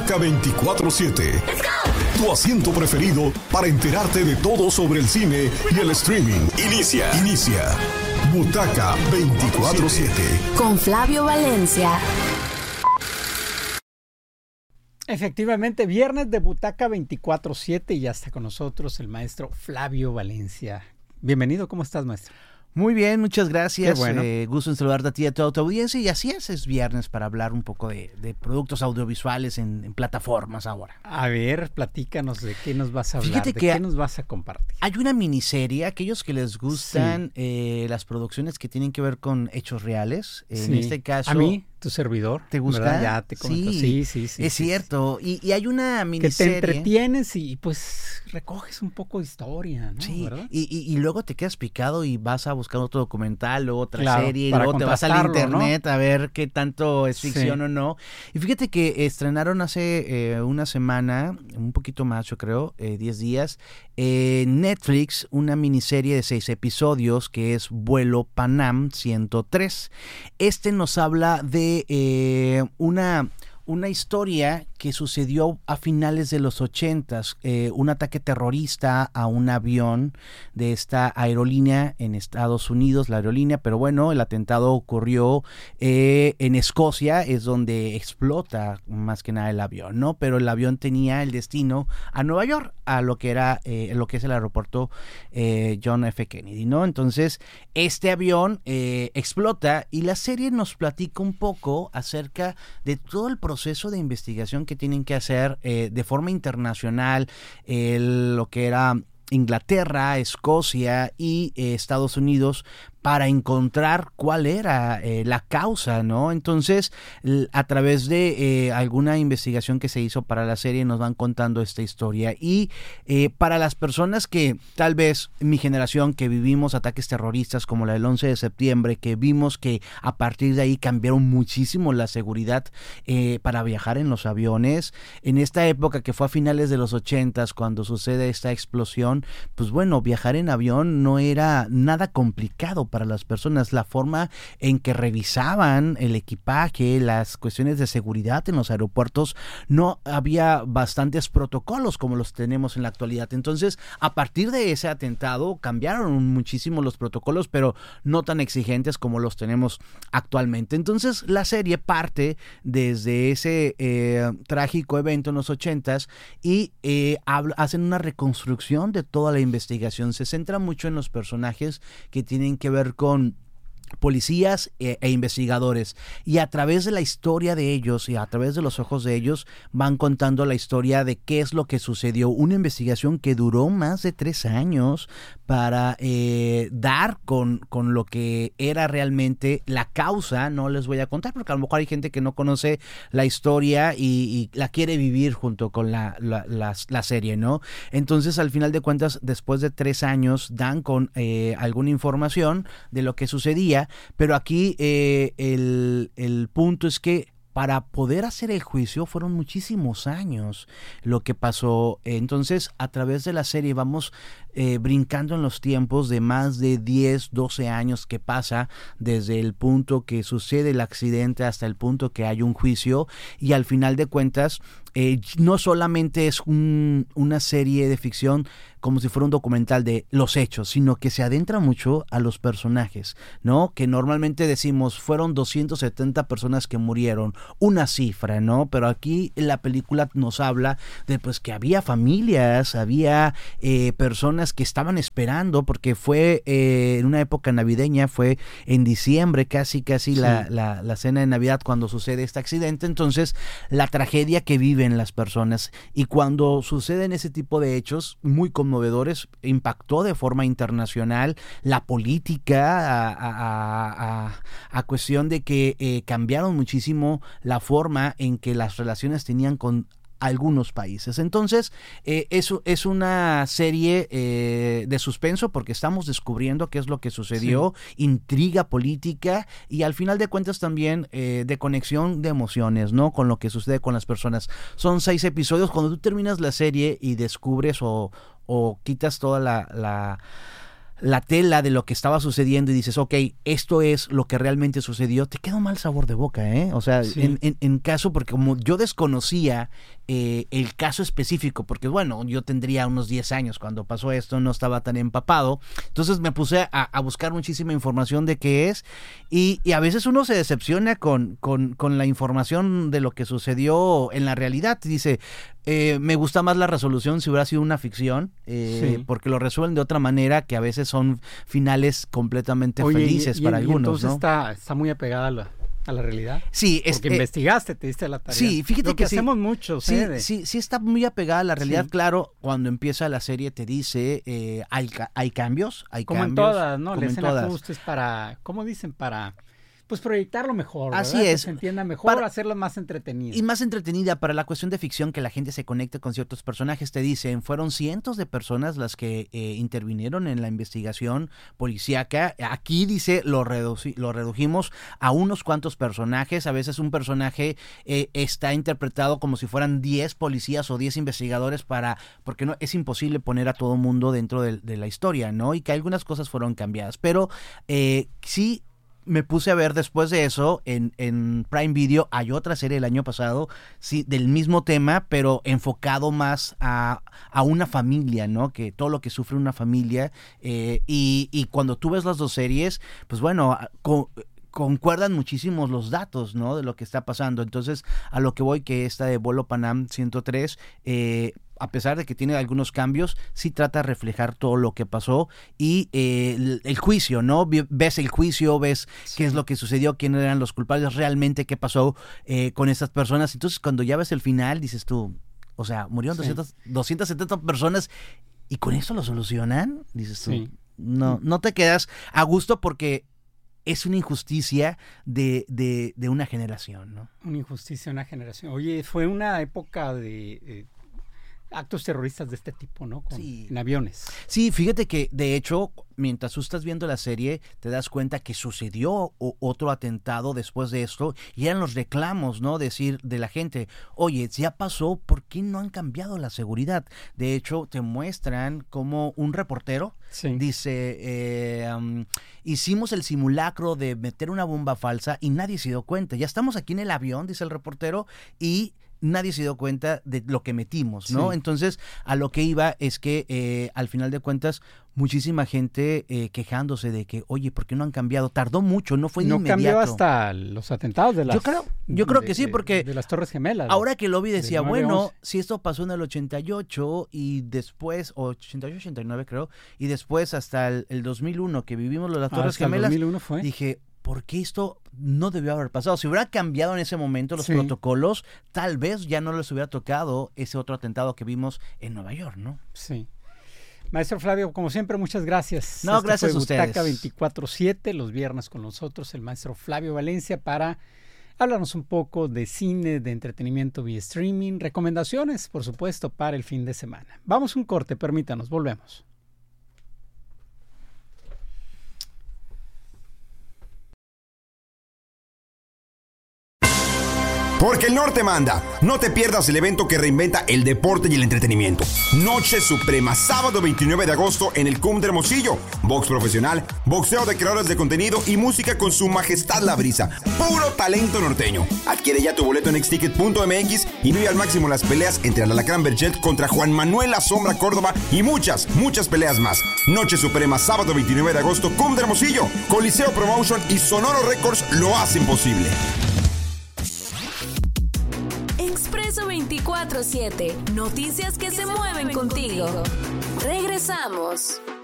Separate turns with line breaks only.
Butaca 24/7. Tu asiento preferido para enterarte de todo sobre el cine y el streaming. Inicia. Butaca 24/7.
Con Flavio Valencia.
Efectivamente, viernes de Butaca 24/7 y ya está con nosotros el maestro Flavio Valencia. Bienvenido, ¿cómo estás, maestro?
Muy bien, muchas gracias.
Qué bueno.
Gusto en saludarte a ti y a toda tu audiencia. Y así es viernes para hablar un poco de productos audiovisuales en plataformas ahora.
A ver, platícanos de qué nos vas a hablar,
Fíjate
de
que
qué nos vas a compartir.
Hay una miniserie, aquellos que les gustan las producciones que tienen que ver con hechos reales. En este caso...
A mí, tu servidor.
¿Te gusta?
¿Verdad? Ya te comento. Sí.
Es cierto. Y hay una miniserie...
Que te entretienes y pues recoges un poco de historia, ¿no?
Sí,
¿verdad?
y luego te quedas picado y vas a buscar otro documental o otra
Claro,
serie y
para
luego te vas al internet,
¿no?
a ver qué tanto es ficción o no. Y fíjate que estrenaron hace una semana, un poquito más yo creo, 10 días, Netflix, una miniserie de 6 episodios que es Vuelo Panam 103. Este nos habla de una historia que sucedió a finales de los 80s, un ataque terrorista a un avión de esta aerolínea en Estados Unidos, la aerolínea, pero bueno, el atentado ocurrió en Escocia, es donde explota más que nada el avión, ¿no? Pero el avión tenía el destino a Nueva York, a lo que era, lo que es el aeropuerto John F. Kennedy, ¿no? Entonces, este avión explota y la serie nos platica un poco acerca de todo el proceso de investigación que tienen que hacer de forma internacional, lo que era Inglaterra, Escocia y Estados Unidos, para encontrar cuál era la causa, ¿no? Entonces, a través de alguna investigación que se hizo para la serie, nos van contando esta historia. Y para las personas que, tal vez, mi generación, que vivimos ataques terroristas como la del 11 de septiembre, que vimos que a partir de ahí cambiaron muchísimo la seguridad para viajar en los aviones, en esta época que fue a finales de los 80s, cuando sucede esta explosión, pues bueno, viajar en avión no era nada complicado para las personas. La forma en que revisaban el equipaje, las cuestiones de seguridad en los aeropuertos, no había bastantes protocolos como los tenemos en la actualidad. Entonces, a partir de ese atentado cambiaron muchísimo los protocolos, pero no tan exigentes como los tenemos actualmente. Entonces, la serie parte desde ese trágico evento en los 80s y hacen una reconstrucción de toda la investigación. Se centra mucho en los personajes que tienen que ver con policías e investigadores, y a través de la historia de ellos y a través de los ojos de ellos van contando la historia de qué es lo que sucedió. Una investigación que duró más de 3 años para dar con lo que era realmente la causa. No les voy a contar porque a lo mejor hay gente que no conoce la historia y la quiere vivir junto con la serie, ¿no? Entonces, al final de cuentas, después de 3 años dan con alguna información de lo que sucedía. Pero aquí el punto es que para poder hacer el juicio fueron muchísimos años lo que pasó. Entonces, a través de la serie vamos brincando en los tiempos de más de 10, 12 años que pasa desde el punto que sucede el accidente hasta el punto que hay un juicio, y al final de cuentas no solamente es una serie de ficción como si fuera un documental de los hechos, sino que se adentra mucho a los personajes, ¿no? Que normalmente decimos fueron 270 personas que murieron, una cifra, ¿no? Pero aquí la película nos habla de pues que había familias, había personas que estaban esperando, porque fue en una época navideña, fue en diciembre casi sí. la cena de Navidad cuando sucede este accidente. Entonces, la tragedia que viven las personas, y cuando suceden ese tipo de hechos muy conmovedores, impactó de forma internacional la política a cuestión de que cambiaron muchísimo la forma en que las relaciones tenían con algunos países. Entonces, eso es una serie de suspenso, porque estamos descubriendo qué es lo que sucedió, sí. Intriga política y al final de cuentas también de conexión de emociones, ¿no? Con lo que sucede con las personas. Son 6 episodios. Cuando tú terminas la serie y descubres o quitas toda la tela de lo que estaba sucediendo y dices, ok, esto es lo que realmente sucedió, te queda un mal sabor de boca, ¿eh? O sea, sí. en caso, porque como yo desconocía el caso específico, porque bueno, yo tendría unos 10 años cuando pasó esto, no estaba tan empapado, entonces me puse a buscar muchísima información de qué es, y a veces uno se decepciona con la información de lo que sucedió en la realidad. Dice, me gusta más la resolución si hubiera sido una ficción, porque lo resuelven de otra manera, que a veces son finales completamente felices para algunos,
entonces, ¿no? Está muy apegada a la realidad.
Sí,
porque investigaste, te diste la tarea.
Sí, fíjate
lo que
sí,
hacemos muchos.
Sí está muy apegada a la realidad. Claro, cuando empieza la serie te dice, hay cambios,
como
cambios.
En todas, ¿no? Le hacen ajustes para, ¿cómo dicen? Para, pues, proyectarlo mejor, ¿verdad?
Así es.
Que se entienda mejor, hacerlo más entretenida.
Y más entretenida para la cuestión de ficción, que la gente se conecte con ciertos personajes. Te dicen, fueron cientos de personas las que intervinieron en la investigación policíaca. Aquí dice, lo redujimos a unos cuantos personajes. A veces un personaje está interpretado como si fueran 10 policías o 10 investigadores porque no es imposible poner a todo mundo dentro de la historia, ¿no? Y que algunas cosas fueron cambiadas. Pero sí, me puse a ver después de eso en Prime Video. Hay otra serie el año pasado, sí, del mismo tema, pero enfocado más a una familia, ¿no? Que todo lo que sufre una familia, y cuando tú ves las dos series, pues bueno, concuerdan muchísimos los datos, ¿no? De lo que está pasando. Entonces, a lo que voy, que esta de Vuelo Panam 103, a pesar de que tiene algunos cambios, sí trata de reflejar todo lo que pasó y el juicio, ¿no? Ves el juicio, ves qué es lo que sucedió, quiénes eran los culpables, realmente qué pasó con estas personas. Entonces, cuando ya ves el final, dices tú, o sea, murieron 270 personas y con eso lo solucionan, dices tú. No te quedas a gusto porque es una injusticia de una generación, ¿no?
Una injusticia de una generación. Oye, fue una época de actos terroristas de este tipo, ¿no? En aviones.
Sí, fíjate que de hecho, mientras tú estás viendo la serie, te das cuenta que sucedió otro atentado después de esto, y eran los reclamos, ¿no? Decir de la gente, oye, ya pasó, ¿por qué no han cambiado la seguridad? De hecho, te muestran como un reportero dice, hicimos el simulacro de meter una bomba falsa y nadie se dio cuenta. Ya estamos aquí en el avión, dice el reportero, y nadie se dio cuenta de lo que metimos, ¿no? Entonces, a lo que iba es que al final de cuentas, muchísima gente quejándose de que, oye, ¿por qué no han cambiado? Tardó mucho, no fue de inmediato.
No cambió hasta los atentados de las...
Yo creo que sí, porque...
De las Torres Gemelas.
Ahora que lo vi decía, bueno, si esto pasó en el 88 y después, 88, 89 creo, y después hasta el 2001 que vivimos las Torres Gemelas,
el 2001 fue.
Dije, ¿por qué esto no debió haber pasado? Si hubiera cambiado en ese momento los protocolos, tal vez ya no les hubiera tocado ese otro atentado que vimos en Nueva York, ¿no?
Sí. Maestro Flavio, como siempre, muchas gracias.
No, gracias a ustedes.
Butaca 24/7, los viernes con nosotros, el maestro Flavio Valencia, para hablarnos un poco de cine, de entretenimiento vía streaming, recomendaciones, por supuesto, para el fin de semana. Vamos a un corte, permítanos, volvemos.
Porque el norte manda. No te pierdas el evento que reinventa el deporte y el entretenimiento. Noche Suprema, sábado 29 de agosto en el CUM de Hermosillo. Box profesional, boxeo de creadores de contenido y música con su majestad la brisa. Puro talento norteño. Adquiere ya tu boleto en xticket.mx y vive al máximo las peleas entre el Alacrán Berchet contra Juan Manuel La Sombra Córdoba y muchas peleas más. Noche Suprema, sábado 29 de agosto, CUM de Hermosillo. Coliseo Promotion y Sonoro Records lo hacen posible.
Expreso 24/7. Noticias que se mueven contigo. Regresamos.